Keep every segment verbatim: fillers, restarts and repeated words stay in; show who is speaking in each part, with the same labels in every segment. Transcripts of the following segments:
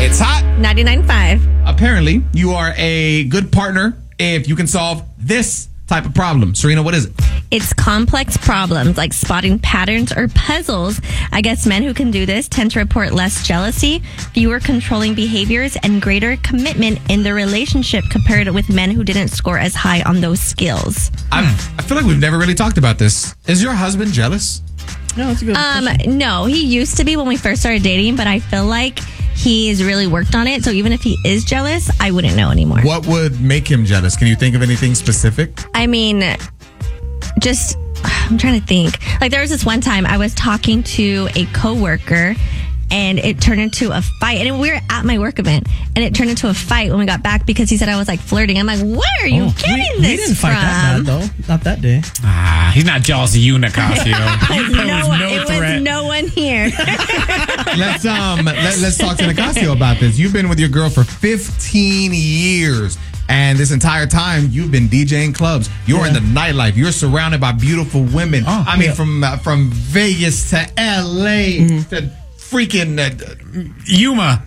Speaker 1: It's hot.
Speaker 2: ninety-nine point five.
Speaker 1: Apparently, you are a good partner if you can solve this type of problem. Serena, what is it?
Speaker 2: It's complex problems like spotting patterns or puzzles. I guess men who can do this tend to report less jealousy, fewer controlling behaviors, and greater commitment in their relationship compared with men who didn't score as high on those skills.
Speaker 1: I've, I feel like we've never really talked about this. Is your husband jealous?
Speaker 3: No, that's a good
Speaker 2: Um,
Speaker 3: question.
Speaker 2: no, he used to be when we first started dating, but I feel like he's really worked on it. So even if he is jealous, I wouldn't know anymore.
Speaker 1: What would make him jealous? Can you think of anything specific?
Speaker 2: I mean, just, I'm trying to think. Like, there was this one time I was talking to a coworker and it turned into a fight. And we were at my work event and it turned into a fight when we got back because he said I was like flirting. I'm like, where are you
Speaker 3: Oh,
Speaker 2: getting
Speaker 3: we,
Speaker 2: this
Speaker 3: we didn't
Speaker 2: from?
Speaker 3: fight that bad, though. Not that day.
Speaker 4: Ah, he's not jealous of you, Nicasio.
Speaker 2: It was
Speaker 4: There
Speaker 2: no,
Speaker 4: was
Speaker 2: one,
Speaker 4: no
Speaker 2: it
Speaker 4: threat.
Speaker 2: was no one here.
Speaker 1: Let's um let, let's talk to Nicasio about this. You've been with your girl for fifteen years. And this entire time, you've been DJing clubs. You're
Speaker 3: Yeah.
Speaker 1: in the nightlife. You're surrounded by beautiful women.
Speaker 4: Oh,
Speaker 1: I mean,
Speaker 3: yeah.
Speaker 1: from uh, from Vegas to L A to freaking uh,
Speaker 4: Yuma.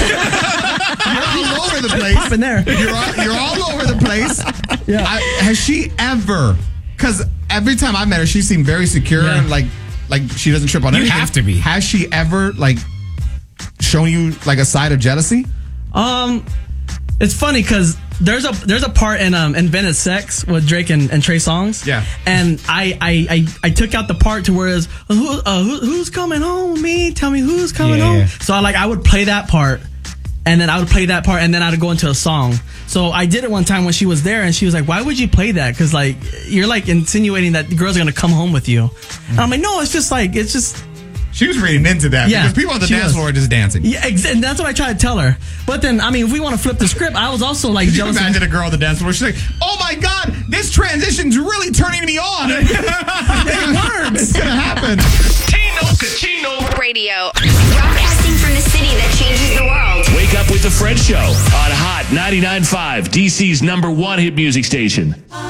Speaker 1: you're all over the place.
Speaker 3: Popping there.
Speaker 1: You're all, you're all over the place.
Speaker 3: Yeah.
Speaker 1: I, has she ever? Because every time I met her, she seemed very secure
Speaker 3: Yeah.
Speaker 1: and like like she doesn't trip on
Speaker 4: You
Speaker 1: anything.
Speaker 4: have to be.
Speaker 1: Has she ever like shown you like a side of jealousy?
Speaker 3: Um, it's funny because there's a there's a part in um in Venice Sex with Drake and, and Trey Songz.
Speaker 1: Yeah.
Speaker 3: And I I, I, I took out the part to where it's uh, who, uh, who who's coming home with me? Tell me who's coming
Speaker 4: Yeah,
Speaker 3: home.
Speaker 4: yeah.
Speaker 3: So I like I would play that part. And then I would play that part, and then I'd go into a song. So I did it one time when she was there, and she was like, "Why would you play that? Because like you're like insinuating that the girls are gonna come home with you." And I'm like, "No, it's just like it's just."
Speaker 1: She was reading into that
Speaker 3: Yeah,
Speaker 1: because people on the
Speaker 3: she
Speaker 1: dance
Speaker 3: was.
Speaker 1: floor are just dancing.
Speaker 3: Yeah, ex- and that's what I tried to tell her. But then, I mean, if we want to flip the script, I was also like
Speaker 1: Could you
Speaker 3: jealous. of-
Speaker 1: imagine a girl on the dance floor? She's like, "Oh my God, this transition's really turning me on." It works. It's gonna happen.
Speaker 5: Tino Cucino
Speaker 6: Radio. Broadcasting from the city that changes the world.
Speaker 5: Wake up with the Fred Show on Hot ninety-nine point five, D C's number one hit music station.